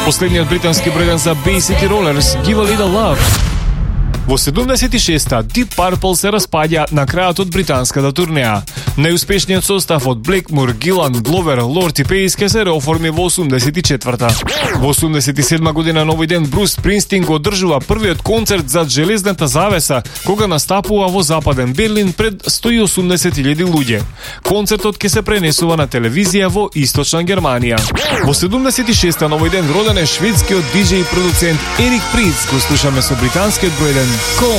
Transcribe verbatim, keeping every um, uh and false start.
Последниот британски број за Bay City Rollers, Give a Little Love. Во седумдесет и шеста Deep Purple се распаѓа на крајот од британската турнеја. Најуспешниот состав од Блейкмур, Гилан, Гловер, Лорд и Пейс ке се реоформи во осумдесет и четврта. Во осумдесет и седма година на овој ден Брус Спрингстин го одржува првиот концерт зад железната завеса, кога настапува во Западен Берлин пред сто и осумдесет илјади луѓе. Концертот ке се пренесува на телевизија во Источна Германија. Во седумдесет и шеста на овој ден роден е шведскиот диџеј и продуцент Ерик Притц, го слушаме со британскиот број еден Call